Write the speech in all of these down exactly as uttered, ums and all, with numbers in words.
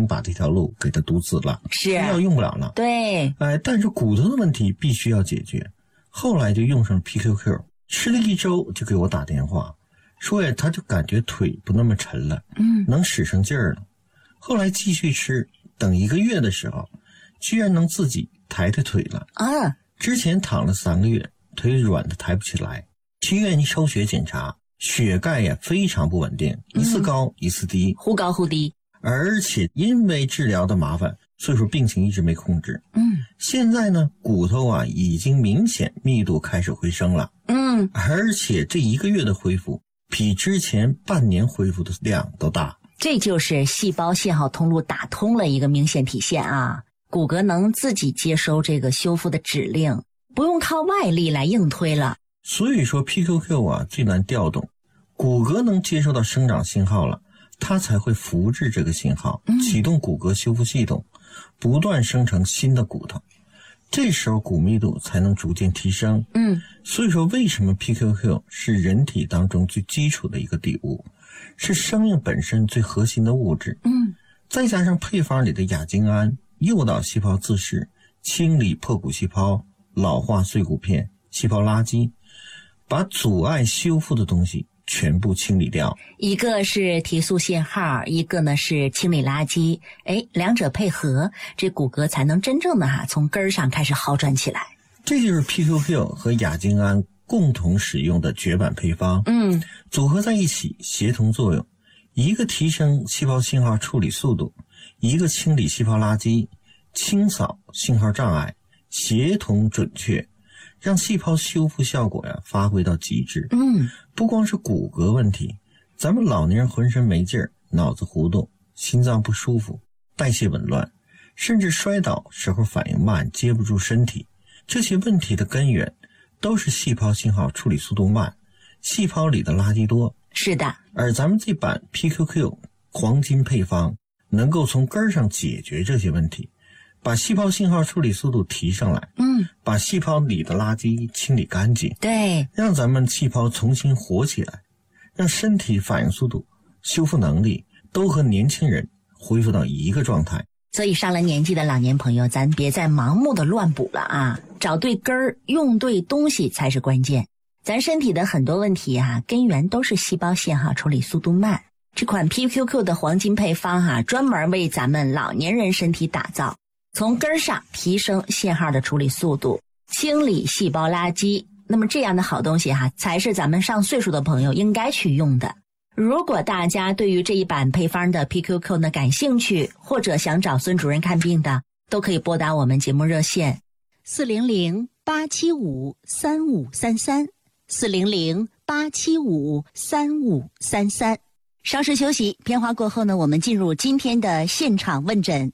经把这条路给它堵死了， 是药用不了了。 对， 哎，但是骨头的问题必须要解决。后来就用上了 P Q Q， 吃了一周就给我打电话，说呀，他就感觉腿不那么沉了， 嗯， 能使上劲儿了。后来继续吃，等一个月的时候，居然能自己抬抬腿了。 啊， 之前躺了三个月，腿软的抬不起来。去医院一抽血检查，血钙呀非常不稳定，一次高、嗯、一次低， 忽高忽低。 而且因为治疗的麻烦，所以说病情一直没控制。 嗯， 现在呢，骨头啊已经明显密度开始回升了。 嗯， 而且这一个月的恢复比之前半年恢复的量都大。 这就是细胞信号通路打通了一个明显体现啊！骨骼能自己接收这个修复的指令，不用靠外力来硬推了。 所以说 P Q Q 啊最难调动，骨骼能接收到生长信号了，它才会复制这个信号，启动骨骼修复系统，不断生成新的骨头，这时候骨密度才能逐渐提升。 嗯， 所以说为什么 P Q Q 是人体当中最基础的一个底物，是生命本身最核心的物质。 嗯， 再加上配方里的亚精胺，诱导细胞自噬，清理破骨细胞，老化碎骨片、细胞垃圾，把阻碍修复的东西全部清理掉。 一个是提速信号，一个呢是清理垃圾，哎，两者配合，这骨骼才能真正的哈从根儿上开始好转起来。 这就是 P Q Q 和亚精胺共同使用的绝版配方。 嗯， 组合在一起协同作用，一个提升细胞信号处理速度，一个清理细胞垃圾，清扫信号障碍，协同准确，让细胞修复效果呀发挥到极致。 嗯， 不光是骨骼问题，咱们老年人浑身没劲儿，脑子糊涂，心脏不舒服，代谢紊乱，甚至摔倒时候反应慢，接不住身体，这些问题的根源都是细胞信号处理速度慢，细胞里的垃圾多。 是的， 而咱们这版 P Q Q 黄金配方能够从根上解决这些问题，把细胞信号处理速度提上来， 嗯， 把细胞里的垃圾清理干净， 对， 让咱们细胞重新活起来，让身体反应速度、修复能力都和年轻人恢复到一个状态。 所以上了年纪的老年朋友，咱别再盲目的乱补了啊，找对根儿，用对东西才是关键。咱身体的很多问题啊，根源都是细胞信号处理速度慢。这款 P Q Q 的黄金配方啊，专门为咱们老年人身体打造，从根儿上提升信号的处理速度，清理细胞垃圾。那么这样的好东西哈、啊，才是咱们上岁数的朋友应该去用的。如果大家对于这一版配方的 P Q Q 呢感兴趣，或者想找孙主任看病的，都可以拨打我们节目热线四零零八七五三五三三 四零零八七五三五三三。稍事休息，片花过后呢，我们进入今天的现场问诊。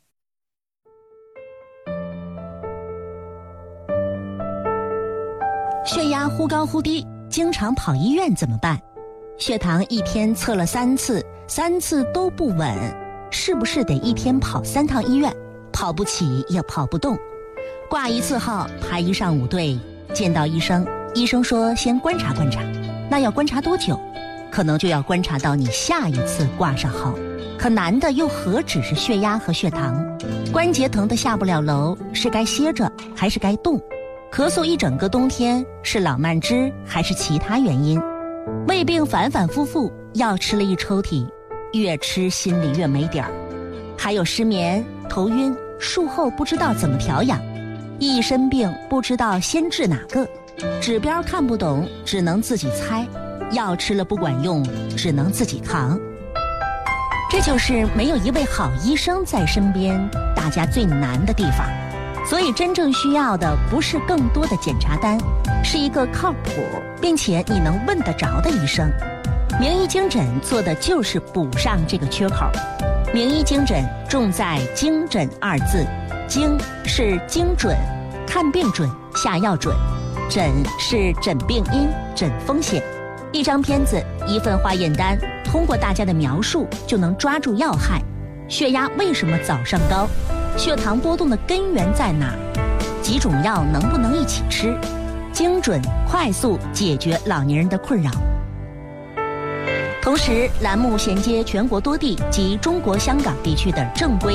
血压忽高忽低，经常跑医院怎么办？血糖一天测了三次，三次都不稳，是不是得一天跑三趟医院？跑不起也跑不动，挂一次号排一上午队，见到医生，医生说先观察观察，那要观察多久？可能就要观察到你下一次挂上号。可难的又何止是血压和血糖，关节疼得下不了楼，是该歇着还是该动？咳嗽一整个冬天，是老慢支还是其他原因？胃病反反复复，药吃了一抽屉，越吃心里越没底儿。还有失眠、头晕，术后不知道怎么调养，一身病不知道先治哪个，指标看不懂，只能自己猜，药吃了不管用，只能自己扛。这就是没有一位好医生在身边，大家最难的地方。所以真正需要的不是更多的检查单，是一个靠谱并且你能问得着的医生。名医精诊做的就是补上这个缺口。名医精诊重在精诊二字，精是精准，看病准，下药准，诊是诊病因，诊风险。一张片子，一份化验单，通过大家的描述就能抓住要害。血压为什么早上高？血糖波动的根源在哪儿？几种药能不能一起吃？精准快速解决老年人的困扰。同时，栏目衔接全国多地及中国香港地区的正规